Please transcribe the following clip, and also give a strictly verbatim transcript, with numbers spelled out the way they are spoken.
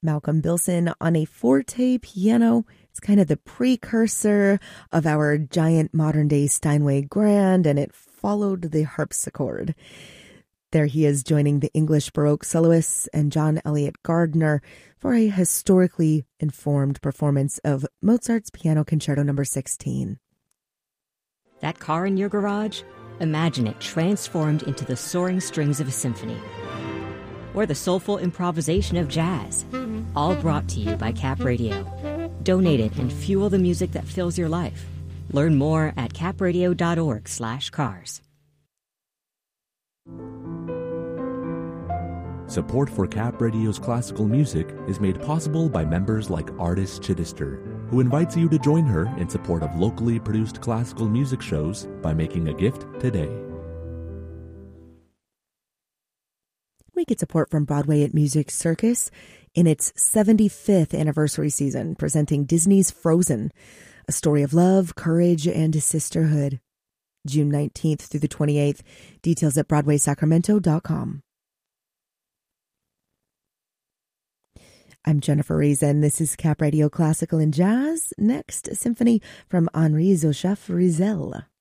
Malcolm Bilson on a forte piano. It's kind of the precursor of our giant modern-day Steinway grand, and it followed the harpsichord. There he is joining the English Baroque soloists and John Eliot Gardner for a historically informed performance of Mozart's Piano Concerto number sixteen. That car in your garage? Imagine it transformed into the soaring strings of a symphony. Or the soulful improvisation of jazz. All brought to you by Cap Radio. Donate it and fuel the music that fills your life. Learn more at capradio.org slash cars. Support for Cap Radio's classical music is made possible by members like Artis Chittister, who invites you to join her in support of locally produced classical music shows by making a gift today. We get support from Broadway at Music Circus in its seventy-fifth anniversary season, presenting Disney's Frozen, a story of love, courage, and sisterhood. June nineteenth through the twenty-eighth. Details at broadway sacramento dot com. I'm Jennifer Reason. This is Cap Radio Classical and Jazz. Next, a symphony from Henri Joseph Rizal.